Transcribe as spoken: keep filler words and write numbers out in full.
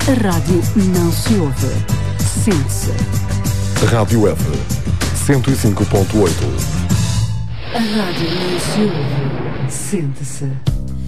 A rádio não se ouve, sente-se. Rádio F, cento e cinco ponto oito. A rádio não se ouve, sente-se.